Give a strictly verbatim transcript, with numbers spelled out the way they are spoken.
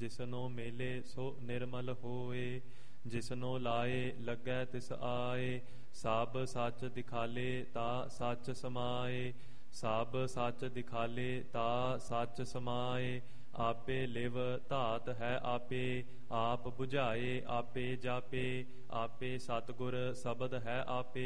ਜਿਸਨੋ ਮੇਲੇ ਸੋ ਨਿਰਮਲ ਹੋਏ। ਜਿਸਨੋ ਲਾਏ ਲੱਗੈ ਤਿਸ ਆਏ, ਸਭ ਸੱਚ ਦਿਖਾਲੇ ਤਾ ਸੱਚ ਸਮਾਏ। ਸਭ ਸੱਚ ਦਿਖਾਲੇ ਤਾ ਸੱਚ ਸਮਾਏ। ਆਪੇ ਲਿਵ ਧਾਤ ਹੈ ਆਪੇ, ਆਪ ਬੁਝਾਏ ਆਪੇ ਜਾਪੇ। ਆਪੇ ਸਤਿਗੁਰ ਸ਼ਬਦ ਹੈ ਆਪੇ,